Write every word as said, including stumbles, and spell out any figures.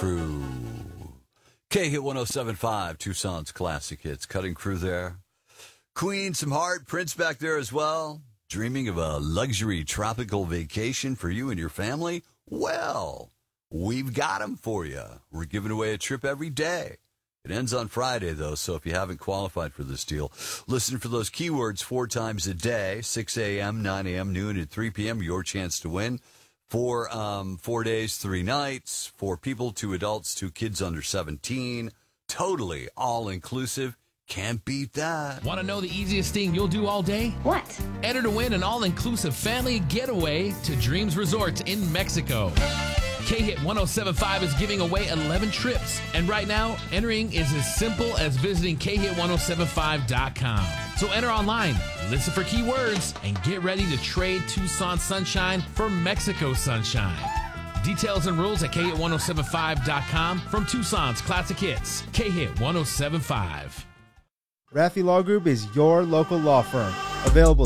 Crew. K-Hit one oh seven point five, Tucson's classic hits. Cutting Crew there. Queen, some heart. Prince back there as well. Dreaming of a luxury tropical vacation for you and your family? Well, we've got them for you. We're giving away a trip every day. It ends on Friday, though, so if you haven't qualified for this deal, listen for those keywords four times a day, six a.m., nine a.m., noon, and three p.m., your chance to win. For um, four days, three nights, four people, two adults, two kids under seventeen. Totally all-inclusive. Can't beat that. Want to know the easiest thing you'll do all day? What? Enter to win an all-inclusive family getaway to Dreams Resort in Mexico. K-Hit one oh seven point five is giving away eleven trips. And right now, entering is as simple as visiting K hit ten seventy-five dot com. So enter online, listen for keywords, and get ready to trade Tucson sunshine for Mexico sunshine. Details and rules at K hit ten seventy-five dot com from Tucson's classic hits. K-Hit ten seventy-five. Raffi Law Group is your local law firm. Available